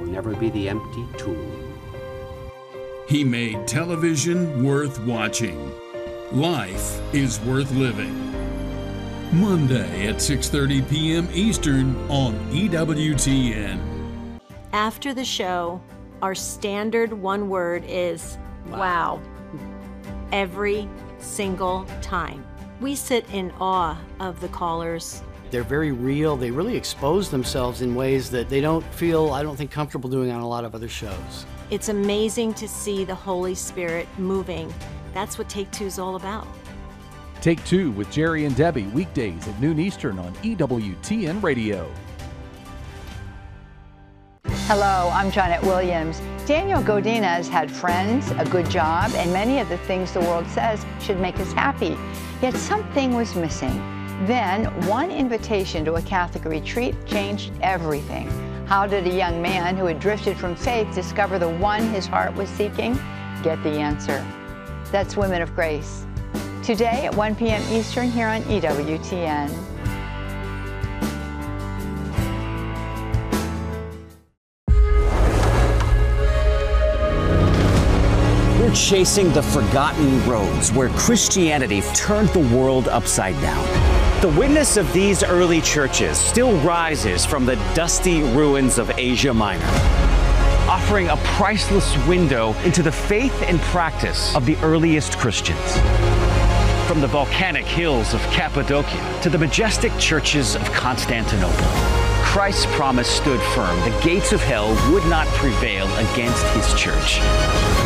never be the empty tomb. He made television worth watching. Life is worth living. Monday at 6:30 p.m. Eastern on EWTN. After the show, our standard one word is wow. Every single time. We sit in awe of the callers. They're very real. They really expose themselves in ways that they don't feel, I don't think, comfortable doing on a lot of other shows. It's amazing to see the Holy Spirit moving. That's what Take Two's all about. Take Two with Jerry and Debbie, weekdays at noon Eastern on EWTN Radio. Hello, I'm Janet Williams. Daniel Godinez had friends, a good job, and many of the things the world says should make us happy. Yet something was missing. Then, one invitation to a Catholic retreat changed everything. How did a young man who had drifted from faith discover the one his heart was seeking? Get the answer. That's Women of Grace. Today at 1 p.m. Eastern here on EWTN. We're chasing the forgotten roads where Christianity turned the world upside down. The witness of these early churches still rises from the dusty ruins of Asia Minor, offering a priceless window into the faith and practice of the earliest Christians. From the volcanic hills of Cappadocia to the majestic churches of Constantinople, Christ's promise stood firm. The gates of hell would not prevail against his church.